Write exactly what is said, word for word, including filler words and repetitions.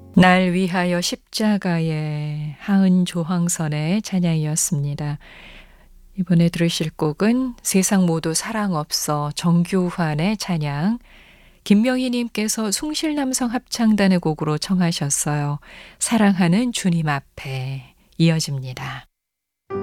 날 위하여 십자가의 하은 조항선의 찬양이었습니다. 이번에 들으실 곡은 세상 모두 사랑 없어 정규환의 찬양, 김명희님께서 숭실남성 합창단의 곡으로 청하셨어요. 사랑하는 주님 앞에 이어집니다.